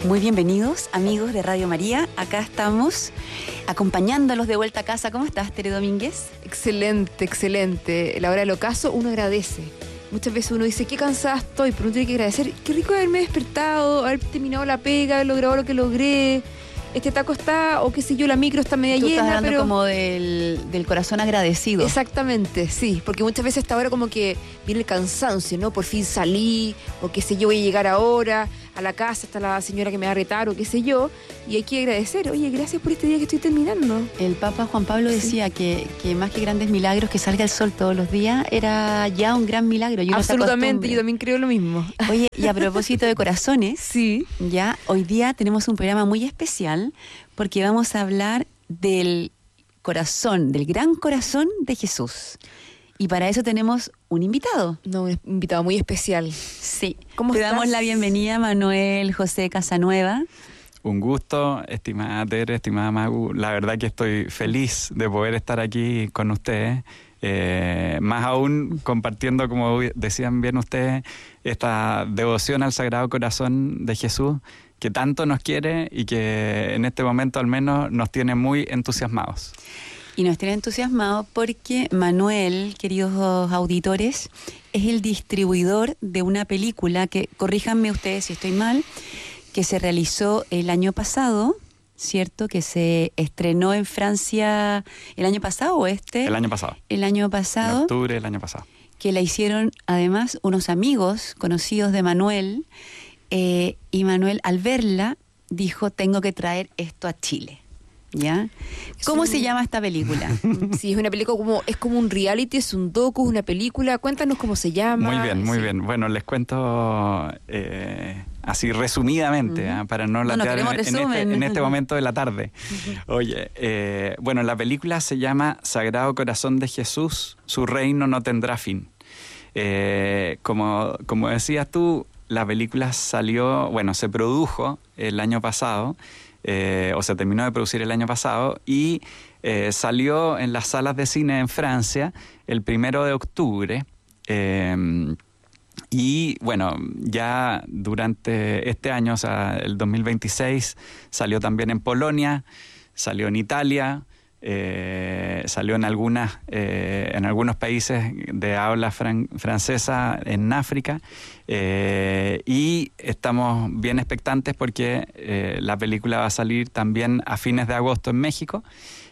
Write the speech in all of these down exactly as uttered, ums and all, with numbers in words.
Muy bienvenidos, amigos de Radio María. Acá estamos acompañándolos de vuelta a casa. ¿Cómo estás, Tere Domínguez? Excelente, excelente. La hora del ocaso uno agradece. Muchas veces uno dice, qué cansada estoy, pero uno tiene que agradecer. Qué rico haberme despertado, haber terminado la pega, haber logrado lo que logré. Este taco está, o qué sé yo, la micro está media Tú llena, estás hablando pero... como del, del corazón agradecido. Exactamente, sí, porque muchas veces hasta ahora como que viene el cansancio, ¿no? Por fin salí, o qué sé yo, voy a llegar ahora a la casa, está la señora que me va a retar, o qué sé yo, y hay que agradecer, oye, gracias por este día que estoy terminando. El Papa Juan Pablo decía sí. que, que más que grandes milagros, que salga el sol todos los días, era ya un gran milagro. Y uno absolutamente, yo también creo lo mismo. Oye, y a propósito de corazones, sí. ya hoy día tenemos un programa muy especial, porque vamos a hablar del corazón, del gran corazón de Jesús. Y para eso tenemos un invitado. No, un invitado muy especial. Sí. ¿Cómo Te estás? damos la bienvenida a Manuel José Casanueva. Un gusto, estimada Tere, estimada Magu. La verdad que estoy feliz de poder estar aquí con ustedes. Eh, más aún compartiendo, como decían bien ustedes, esta devoción al Sagrado Corazón de Jesús, que tanto nos quiere y que en este momento al menos nos tiene muy entusiasmados. Y nos tiene entusiasmados porque Manuel, queridos auditores, es el distribuidor de una película que, corríjanme ustedes si estoy mal, que se realizó el año pasado, ¿cierto? Que se estrenó en Francia el año pasado o este. El año pasado. El año pasado. En octubre del año pasado. Que la hicieron además unos amigos conocidos de Manuel. Eh, y Manuel, al verla, dijo, tengo que traer esto a Chile. ¿Ya? ¿Cómo un... se llama esta película? Sí, es una película como, es como un reality, es un docu, es una película. Cuéntanos cómo se llama. Muy bien, muy sí. bien. Bueno, les cuento eh, así resumidamente, uh-huh. ¿eh? Para no latear no, no en, en, este, en este momento de la tarde. Uh-huh. Oye, eh, bueno, la película se llama Sagrado Corazón de Jesús, su reino no tendrá fin. Eh, como, como decías tú, la película salió, bueno, se produjo el año pasado, eh, o se terminó de producir el año pasado, y eh, salió en las salas de cine en Francia el primero de octubre. Eh, y bueno, ya durante este año, o sea, el dos mil veintiséis, salió también en Polonia, salió en Italia, Eh, salió en algunas eh, en algunos países de habla fran- francesa, en África, eh, y estamos bien expectantes porque eh, la película va a salir también a fines de agosto en México,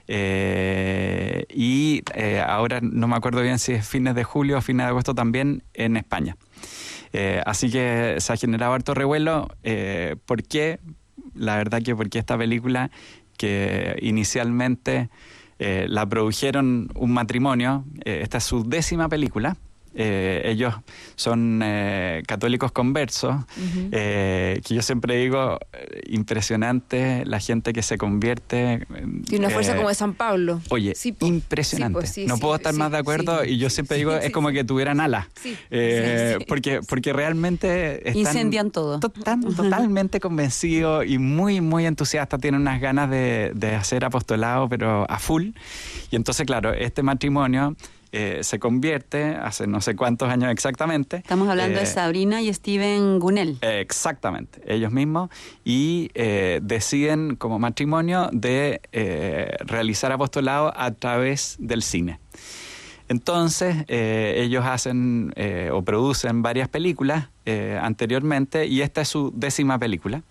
eh, y eh, ahora no me acuerdo bien si es fines de julio o fines de agosto también en España. Eh, así que se ha generado harto revuelo. Eh, ¿Por qué? La verdad que porque esta película, que inicialmente eh, la produjeron un matrimonio, eh, esta es su décima película, eh, ellos son eh, católicos conversos, uh-huh. eh, que yo siempre digo, eh, impresionante la gente que se convierte. Tiene una eh, fuerza como de San Pablo. Oye, sí, pues, impresionante. Sí, pues, sí, no sí, puedo estar sí, más de acuerdo, sí, y yo siempre sí, digo, sí, es como sí, que tuvieran alas, sí, eh, sí, porque, porque realmente están incendian todo. To- tan, uh-huh. totalmente convencidos y muy, muy entusiastas, tienen unas ganas de, de hacer apostolado, pero a full. Y entonces, claro, este matrimonio Eh, se convierte hace no sé cuántos años exactamente. Estamos hablando eh, de Sabrina y Steven Gunnell. Eh, exactamente, ellos mismos, y eh, deciden como matrimonio de eh, realizar apostolado a través del cine. Entonces, eh, ellos hacen eh, o producen varias películas eh, anteriormente, y esta es su décima película.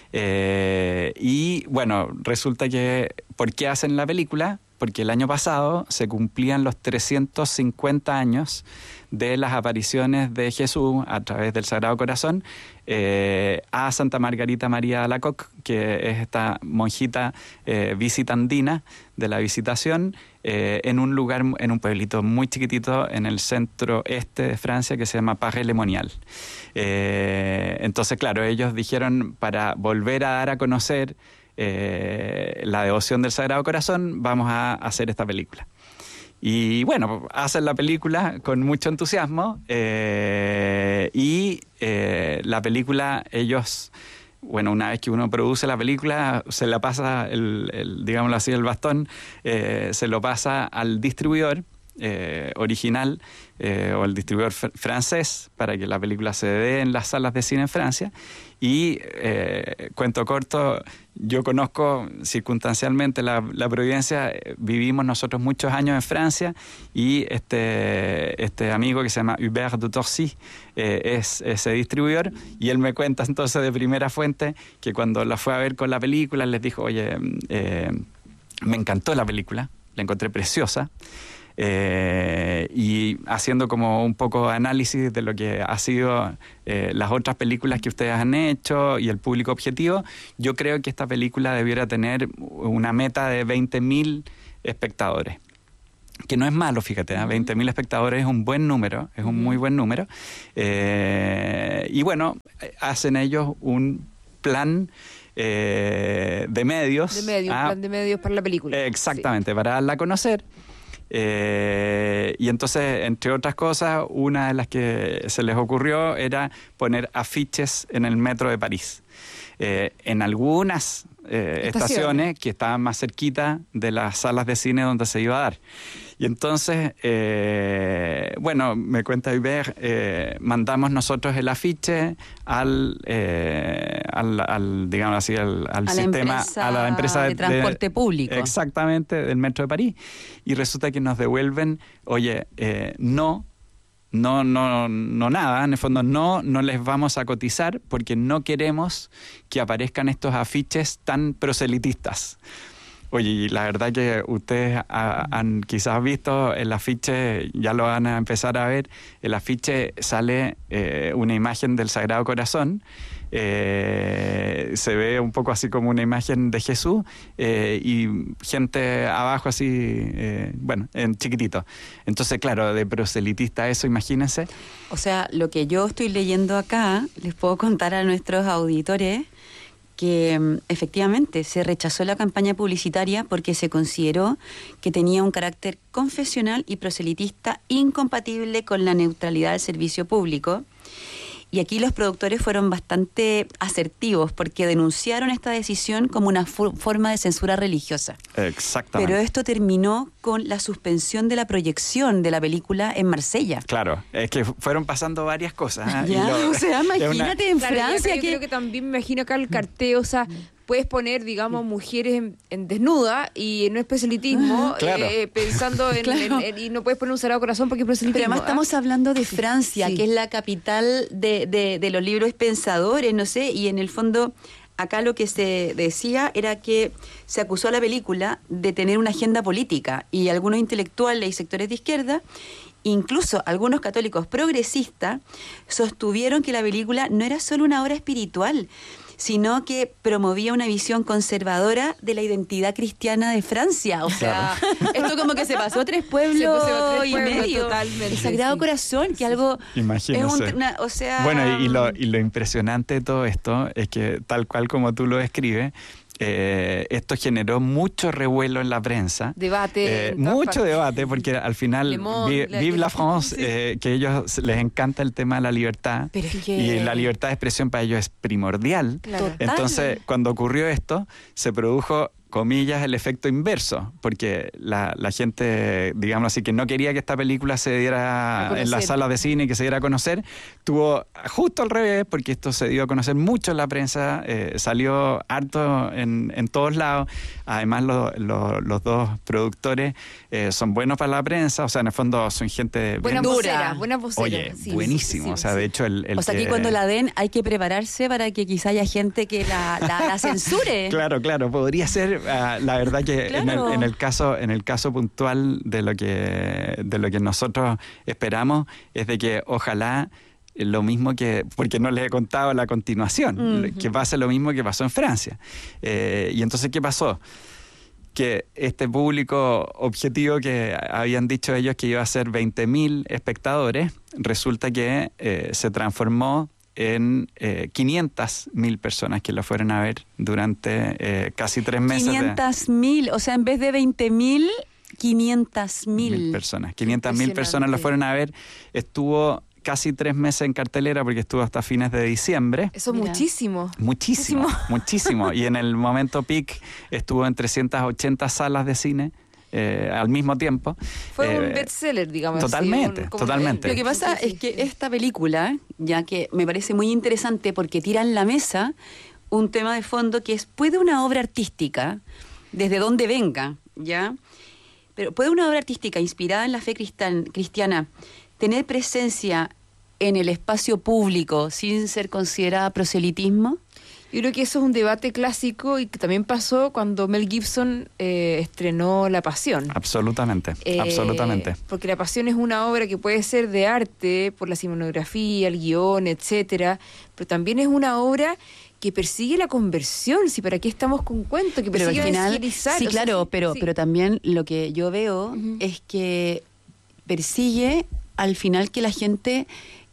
Eh, y bueno, resulta que, ¿por qué hacen la película? Porque el año pasado se cumplían los trescientos cincuenta años de las apariciones de Jesús a través del Sagrado Corazón eh, a Santa Margarita María de Alacoque, que es esta monjita eh, visitandina de la Visitación, eh, en un lugar, en un pueblito muy chiquitito en el centro este de Francia que se llama Paray-le-Monial. Eh, entonces, claro, ellos dijeron, para volver a dar a conocer Eh, la devoción del Sagrado Corazón, vamos a hacer esta película. Y bueno, hacen la película con mucho entusiasmo, eh, y eh, la película, ellos, bueno, una vez que uno produce la película, se la pasa, el, el, digámoslo así, el bastón, eh, se lo pasa al distribuidor, eh, original eh, o el distribuidor fr- francés para que la película se dé en las salas de cine en Francia. Y eh, cuento corto, yo conozco circunstancialmente la, la Providencia, vivimos nosotros muchos años en Francia y este, este amigo que se llama Hubert de Torcy eh, es ese distribuidor y él me cuenta entonces de primera fuente que cuando la fue a ver con la película les dijo, oye, eh, me encantó la película, la encontré preciosa. Eh, y haciendo como un poco análisis de lo que ha sido eh, las otras películas que ustedes han hecho y el público objetivo, yo creo que esta película debiera tener una meta de veinte mil espectadores. Que no es malo, fíjate, ¿eh? veinte mil espectadores es un buen número, es un muy buen número. Eh, y bueno, hacen ellos un plan eh, de medios. De medios, ah, un plan de medios para la película. Exactamente, sí. Para darla a conocer. Eh, y entonces, entre otras cosas, una de las que se les ocurrió era poner afiches en el metro de París. Eh, en algunas eh, estaciones. estaciones que estaban más cerquita de las salas de cine donde se iba a dar. Y entonces, eh, bueno, me cuenta Hubert, eh, mandamos nosotros el afiche al, eh, al, al digamos así, al, al a sistema, empresa a la empresa de, de transporte público. Exactamente, del Metro de París. Y resulta que nos devuelven, oye, eh, no, no, no, no nada, en el fondo no, no les vamos a cotizar porque no queremos que aparezcan estos afiches tan proselitistas. Oye, y la verdad que ustedes ha, han quizás visto el afiche, ya lo van a empezar a ver, el afiche sale eh, una imagen del Sagrado Corazón, eh, se ve un poco así como una imagen de Jesús eh, y gente abajo así, eh, bueno, en chiquitito. Entonces, claro, de proselitista eso, imagínense. O sea, lo que yo estoy leyendo acá, les puedo contar a nuestros auditores que efectivamente se rechazó la campaña publicitaria porque se consideró que tenía un carácter confesional y proselitista incompatible con la neutralidad del servicio público. Y aquí los productores fueron bastante asertivos porque denunciaron esta decisión como una for- forma de censura religiosa. Exactamente. Pero esto terminó con la suspensión de la proyección de la película en Marsella. Claro, es que fueron pasando varias cosas. ¿eh? Ya, lo, o sea, imagínate una... en claro, Francia yo, yo que... creo que también me imagino acá el carteo, o sea, puedes poner, digamos, mujeres en, en desnuda y no es proselitismo, Claro. eh, pensando en, Claro. en, en- y no puedes poner un Sagrado Corazón porque es proselitismo. Pero además estamos hablando de Francia, Sí. que es la capital de, de, de los libros pensadores, no sé, y en el fondo acá lo que se decía era que se acusó a la película de tener una agenda política y algunos intelectuales y sectores de izquierda, incluso algunos católicos progresistas, sostuvieron que la película no era solo una obra espiritual, sino que promovía una visión conservadora de la identidad cristiana de Francia. O sea, esto como que se pasó a tres pueblos, Se pasó a tres y pueblos, medio. totalmente, El Sagrado sí. Corazón, que algo... Imagínense. Es un, una, o sea... Bueno, y, y, lo, y lo impresionante de todo esto es que, tal cual como tú lo describes, eh, esto generó mucho revuelo en la prensa. Debate. Eh, en todas mucho partes. debate, porque al final, Le Monde, vi- la- Vive la France, eh, que a ellos les encanta el tema de la libertad. Pero es que... Y la libertad de expresión para ellos es primordial. Claro. Total. Entonces, cuando ocurrió esto, se produjo, comillas, el efecto inverso, porque la, la gente, digamos así, que no quería que esta película se A diera conocer. en las salas de cine, que se diera a conocer, tuvo justo al revés, porque esto se dio a conocer mucho en la prensa, eh, salió harto en, en todos lados. Además, lo, lo, los dos productores eh, son buenos para la prensa, o sea, en el fondo son gente Buena bien dura. vocera, buena vocera. Oye, sí, buenísimo. sí, o sea, sí. de hecho, el, el O sea, que- aquí cuando la den hay que prepararse para que quizá haya gente que la, la, la censure. Claro, claro, podría ser, uh, la verdad que en, Claro. el, en el caso en el caso puntual de lo que de lo que nosotros esperamos es de que ojalá lo mismo que, porque no les he contado la continuación, Ujú. que pase lo mismo que pasó en Francia. Eh, y entonces, ¿qué pasó? Que este público objetivo que habían dicho ellos que iba a ser veinte mil espectadores, resulta que eh, se transformó en eh, quinientas mil personas que lo fueron a ver durante eh, casi tres meses. de- quinientas mil, o sea, en vez de veinte mil, quinientas mil mil. personas. quinientas mil personas lo Impresionante. fueron a ver. Estuvo casi tres meses en cartelera porque estuvo hasta fines de diciembre. Eso es Mira. muchísimo. Muchísimo, muchísimo. Y en el momento peak estuvo en trescientas ochenta salas de cine eh, al mismo tiempo. Fue Eh, un bestseller, digamos. totalmente, así, un- como- totalmente. Lo que pasa Sí, sí, es que sí. esta película, ya que me parece muy interesante porque tira en la mesa un tema de fondo que es, ¿puede una obra artística, desde donde venga, ya? Pero ¿puede una obra artística inspirada en la fe cristal- cristiana tener presencia en el espacio público sin ser considerada proselitismo? Yo creo que eso es un debate clásico y que también pasó cuando Mel Gibson eh, estrenó La Pasión. Absolutamente, Eh, absolutamente. Porque La Pasión es una obra que puede ser de arte por la cinematografía, el guión, etcétera, pero también es una obra que persigue la conversión. Si para qué estamos con cuento, que Pero al persigue final, evangelizar. sí, O sea, claro, sí, pero, sí. pero también lo que yo veo Ujú. es que persigue al final que la gente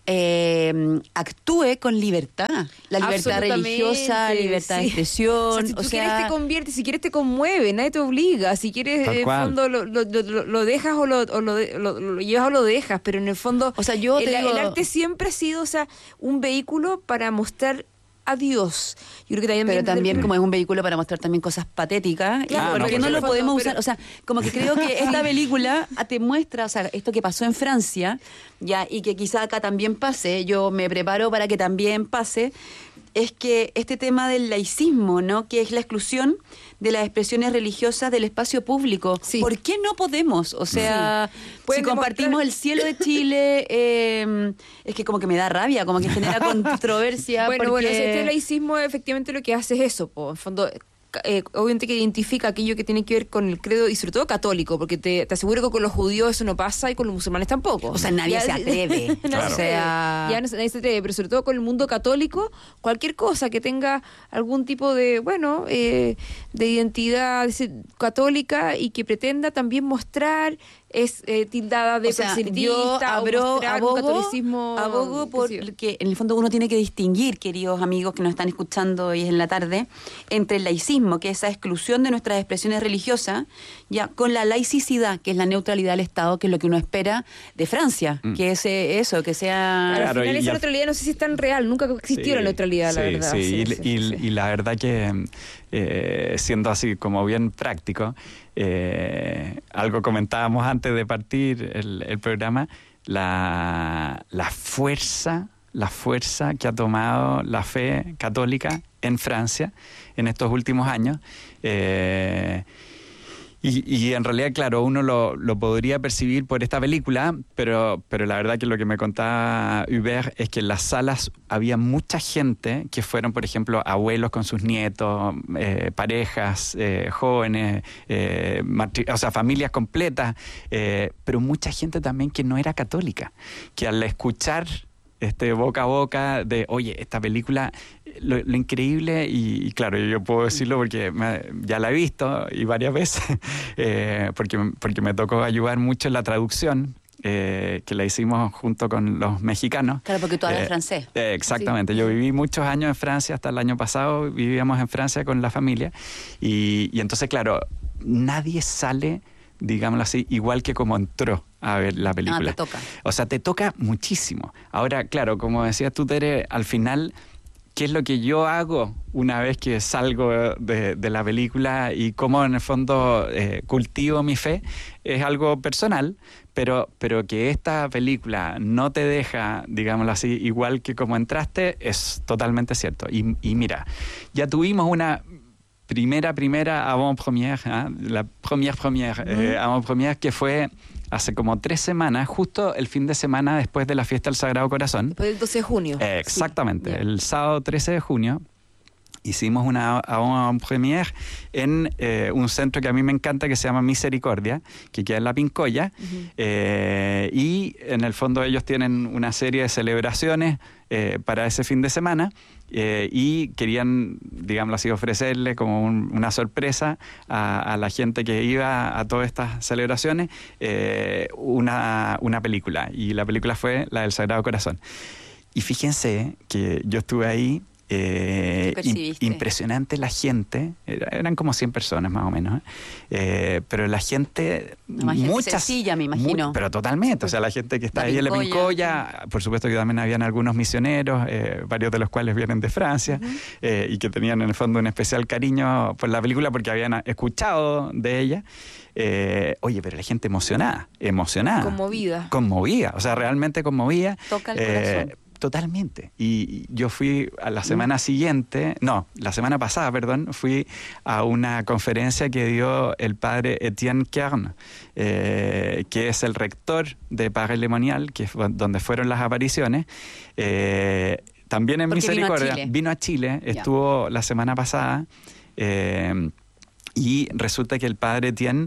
eh, actúe con libertad. La libertad Absolutamente, religiosa, libertad de sí. expresión. O sea, si tú quieres te convierte, si quieres te conmueve, nadie te obliga. Si quieres, Tal en el cual. fondo, lo, lo, lo- lo dejas o, lo, o lo, de- lo- lo llevas o lo dejas, pero en el fondo, O sea, yo te el, digo- el arte siempre ha sido, o sea, un vehículo para mostrar a Dios. Yo creo que también pero desde el también primer- como es un vehículo para mostrar también cosas patéticas, Claro, ¿y ¿por no, qué por no lo supuesto. podemos Pero- usar? O sea, como que creo que esta película te muestra, o sea, esto que pasó en Francia, ya, y que quizá acá también pase, yo me preparo para que también pase, es que este tema del laicismo, ¿no? Que es la exclusión de las expresiones religiosas del espacio público. Sí. ¿Por qué no podemos? O sea, Sí. si Pueden compartimos demostrar- el cielo de Chile, eh, es que como que me da rabia, como que genera controversia. Bueno, porque... bueno, este laicismo efectivamente lo que hace es eso, po, en fondo, ca- eh, obviamente que identifica aquello que tiene que ver con el credo y sobre todo católico, porque te, te aseguro que con los judíos eso no pasa y con los musulmanes tampoco. O sea, nadie Ya- se atreve. nadie Claro. se O sea- atreve. Ya no- nadie se atreve, pero sobre todo con el mundo católico, cualquier cosa que tenga algún tipo de, bueno, eh, de identidad dice, católica y que pretenda también mostrar es eh, tildada de O sea, proselitista yo o abro, mostrar un abogo, catolicismo, abogo qué sé yo. porque en el fondo uno tiene que distinguir, queridos amigos que nos están escuchando hoy en la tarde, entre el laicismo, que es esa exclusión de nuestras expresiones religiosas, ya con la laicidad, que es la neutralidad del Estado, que es lo que uno espera de Francia, Mm. que es eh, eso, que sea... Claro, Claro, al final y- esa y al- neutralidad no sé si es tan real, nunca existió Sí, la neutralidad, la sí, verdad. Sí, Sí, y, sí, y- sí. y la verdad que, eh, siendo así como bien práctico, eh, algo comentábamos antes de partir el, el programa, la, la fuerza, la fuerza que ha tomado la fe católica en Francia en estos últimos años. Eh, Y, y en realidad, claro, uno lo, lo podría percibir por esta película, pero, pero la verdad que lo que me contaba Hubert es que en las salas había mucha gente que fueron, por ejemplo, abuelos con sus nietos, eh, parejas, eh, jóvenes, eh, matri- o sea, familias completas, eh, pero mucha gente también que no era católica, que al escuchar este boca a boca de, oye, esta película, lo, lo increíble, y, y claro, yo puedo decirlo porque me- ya la he visto y varias veces, eh, porque, porque me tocó ayudar mucho en la traducción, eh, que la hicimos junto con los mexicanos. Claro, porque tú hablas Eh, francés. eh, exactamente, yo viví muchos años en Francia, hasta el año pasado vivíamos en Francia con la familia, y, y entonces, claro, nadie sale, digámoslo así, igual que como entró a ver la película. te toca. O sea, te toca muchísimo. Ahora, claro, como decías tú, Tere, al final, ¿qué es lo que yo hago una vez que salgo de, de la película y cómo en el fondo eh, cultivo mi fe? Es algo personal, pero, pero que esta película no te deja, digámoslo así, igual que como entraste, es totalmente cierto. Y, y mira, ya tuvimos una primera, primera avant-première, ¿eh? La première, première, eh, avant-première, que fue hace como tres semanas, justo el fin de semana después de la fiesta del Sagrado Corazón. Después del doce de junio. Eh, exactamente, Sí, ya. el sábado trece de junio hicimos una avant-première en eh, un centro que a mí me encanta, que se llama Misericordia, que queda en La Pincoya, Ujú. eh, y en el fondo ellos tienen una serie de celebraciones eh, para ese fin de semana, eh, y querían, digámoslo así, ofrecerle como un- una sorpresa a, a la gente que iba a todas estas celebraciones, eh, una, una película, y la película fue la del Sagrado Corazón. Y fíjense que yo estuve ahí Eh, ¿Qué percibiste? impresionante la gente, era- eran como cien personas más o menos, ¿eh? Eh, pero la gente, No, más gente muchas, sencilla, me imagino. mu- pero totalmente, o sea, la gente que está La ahí en la Pincoya. Pincoya, por supuesto que también habían algunos misioneros, eh, varios de los cuales vienen de Francia, eh, y que tenían en el fondo un especial cariño por la película porque habían escuchado de ella. Eh, oye, pero la gente emocionada, emocionada. Conmovida. Conmovida, o sea, realmente conmovida. Toca el Eh, corazón. Totalmente. Y yo fui a la semana siguiente, no, la semana pasada, perdón, fui a una conferencia que dio el padre Etienne Kern, eh, que es el rector de Paris Le Monial, que es donde fueron las apariciones. Eh, también en Porque vino a Misericordia. Chile. Vino a Chile, Ya. estuvo la semana pasada. Eh, Y resulta que el padre Etienne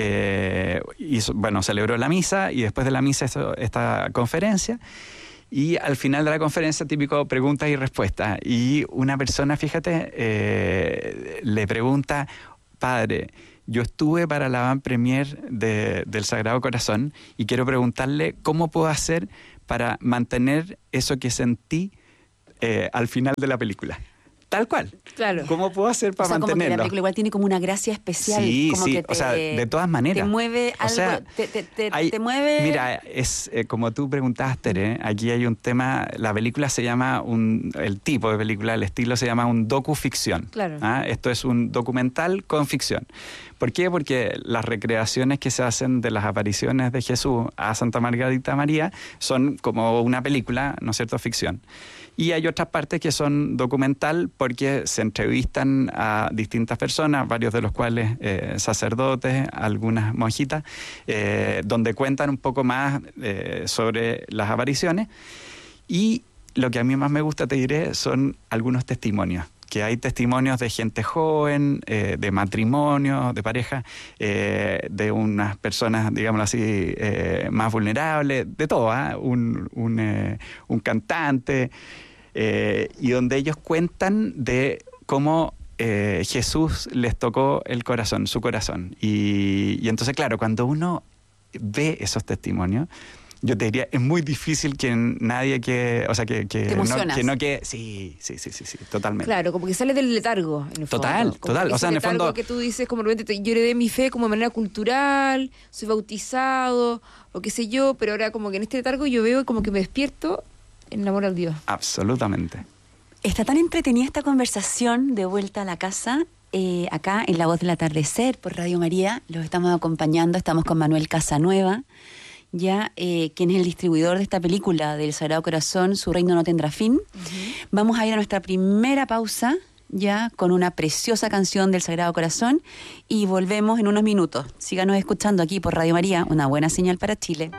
eh, hizo, bueno, celebró la misa y después de la misa hizo esta conferencia. Y al final de la conferencia, típico preguntas y respuestas. Y una persona, fíjate, eh, le pregunta, padre, yo estuve para la van premier de, del Sagrado Corazón y quiero preguntarle cómo puedo hacer para mantener eso que sentí eh, al final de la película. Tal cual. Claro. ¿Cómo puedo hacer para O sea, como que la mantenerlo? película igual tiene como una gracia especial. Sí, como sí, que te, o sea, de todas maneras. Te mueve O algo, sea, te, te, te, hay- te mueve... Mira, es eh, como tú preguntaste, Tere, aquí hay un tema, la película se llama, un, el tipo de película, el estilo se llama un docuficción. Claro. ¿Ah? Esto es un documental con ficción. ¿Por qué? Porque las recreaciones que se hacen de las apariciones de Jesús a Santa Margarita María son como una película, ¿no es cierto?, ficción. Y hay otras partes que son documental porque se entrevistan a distintas personas, varios de los cuales eh, sacerdotes, algunas monjitas, eh, donde cuentan un poco más eh, sobre las apariciones. Y lo que a mí más me gusta, te diré, son algunos testimonios. Que hay testimonios de gente joven, eh, de matrimonio, de pareja, eh, de unas personas, digámoslo así, eh, más vulnerables, de todo, ¿eh? un, un, eh, un cantante, eh, y donde ellos cuentan de cómo eh, Jesús les tocó el corazón, su corazón. Y, y entonces, claro, cuando uno ve esos testimonios, yo te diría, es muy difícil que nadie que, o sea, que, que Te no, emocionas. que no que, sí, sí, sí, sí, sí, totalmente. Claro, como que sale del letargo, en el Total, fondo. Como total. que O sea, ese en el letargo fondo- que tú dices, como de repente, te- yo heredé mi fe como de manera cultural, soy bautizado, o qué sé yo, pero ahora como que en este letargo yo veo como que me despierto en el amor al Dios. Absolutamente. Está tan entretenida esta conversación de vuelta a la casa, eh, acá en La Voz del Atardecer por Radio María. Los estamos acompañando, estamos con Manuel Casanueva, ya eh, quien es el distribuidor de esta película del Sagrado Corazón, Su Reino no tendrá fin. Vamos a ir a nuestra primera pausa, ya con una preciosa canción del Sagrado Corazón, y volvemos en unos minutos. Síganos escuchando aquí por Radio María, una buena señal para Chile.